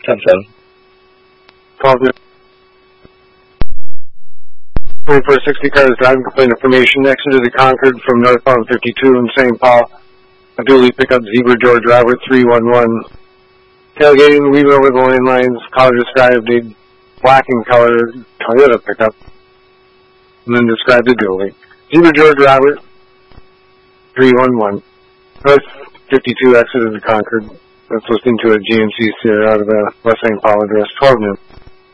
10-7. 12 noon. 2460 cars driving complaint information. Exited the Concord from northbound 52 in St. Paul. A dually pickup Zebra George Robert 311. Tailgating, weaving over the lane lines. Caller described a black in color Toyota pickup. And then described the dually. Zebra George Robert 311. North 52 exited the Concord. That's listening to a GMC Sierra out of the West St. Paul address. 12 noon.